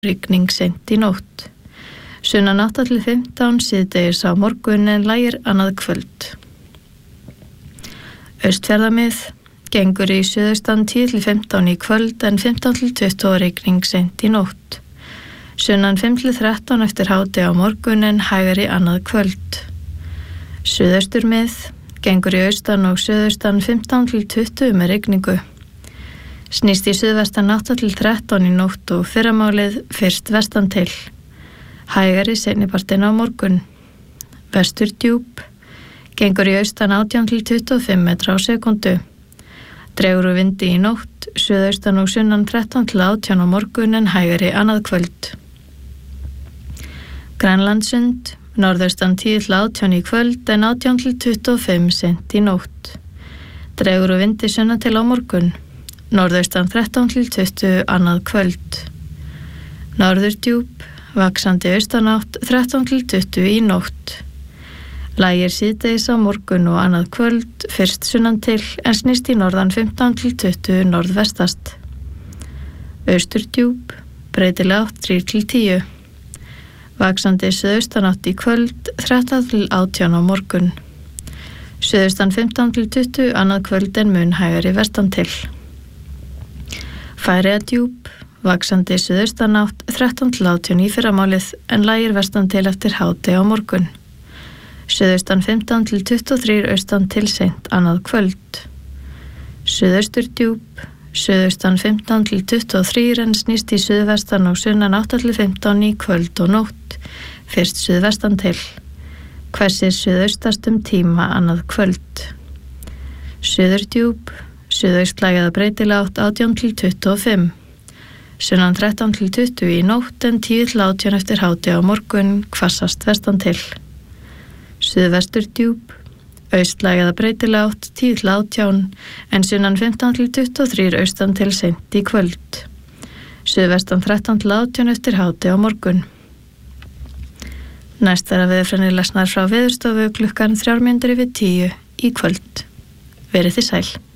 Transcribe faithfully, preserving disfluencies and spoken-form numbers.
rigning seint í nótt. Sunnan átta til fimmtán síðdegis á morgun en lægir annað kvöld. Austfjarðamið gengur í suðaustan tíu til fimmtán í kvöld en fimmtán til tuttugu rigning seint í nótt. Sunnan fimm til þrettán eftir hádegi á morgun en hægari annað kvöld. Suðausturmið gengur í austan og suðaustan fimmtán til tuttugu með rigningu. Snýst í suðvestan átta til þrettán í nótt og fyrramálið fyrst vestan til. Hægari seinnipartinn á morgun. Vestur djúp gengur í austan átján til tuttugu og fimm metra á sekundu. Dregur úr vindi í nótt, suðaustan og sunnan þrettán til átján á morgun en hægari annað kvöld. Grænlandssund, norðaustan tíu til átján í kvöld en átján til tuttugu og fimm seint í nótt. Dregur úr vindi sunnan til á morgun. Norðaustan þrettán til tuttugu annað kvöld. Norðurdjúp, vaxandi austanátt þrettán til tuttugu í nótt. Lægir síðdegis á morgun og annað kvöld, fyrst sunnan til en snýst í norðan fimmtán til tuttugu norðvestast. Austurdjúp, breytileg átt þrír til tíu. Vaxandi suðaustanátt í kvöld, þrettán til átján á morgun. Suðaustan fimmtán til tuttugu annað kvöld en mun hægari vestan til. Færeyjadjúp, vaxandi suðaustanátt þrettán til átján í fyrramálið en lægir vestan til eftir hádegi á morgun. Suðaustan fimmtán til tuttugu og þrjú austan til seint annað kvöld. Suðausturdjúp, suðaustan fimmtán til tuttugu og þrjú en snýst í suðvestan og sunnan átta til fimmtán í kvöld og nótt, fyrst suðvestan til. Hvessir suðaustast um tíma annað kvöld. Suðurdjúp, suðaustlægð eða breytileg átt átján til tuttugu og fimm. Sunnan þrettán til tuttugu í nótt en tíu til átján eftir hádegi á morgun, hvassast vestan til. Suðvesturdjúp, austlægð eða breytileg átt tíu til átján en sunnan fimmtán til tuttugu og þrjú austan til seint í kvöld. Suðvestan þrettán til átján eftir hádegi á morgun. Næst er að veðurfræðinni lesnar frá Veðurstofu klukkan þrjár mínútur yfir tíu í kvöld. Verið þið sæl.